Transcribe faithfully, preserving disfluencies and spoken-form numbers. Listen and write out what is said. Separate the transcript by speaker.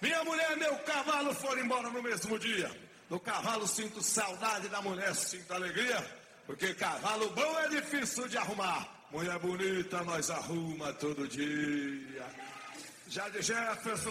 Speaker 1: Minha mulher e meu cavalo foram embora no mesmo dia. No cavalo sinto saudade, da mulher sinto alegria, porque cavalo bom é difícil de arrumar. Mulher bonita nós arruma todo dia. Já de Jefferson